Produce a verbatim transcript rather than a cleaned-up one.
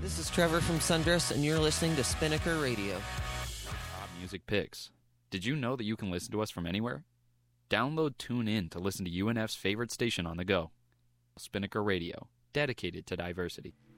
This is Trevor from Sundress, and you're listening to Spinnaker Radio. Top music picks. Did you know that you can listen to us from anywhere? Download TuneIn to listen to U N F's favorite station on the go. Spinnaker Radio, dedicated to diversity.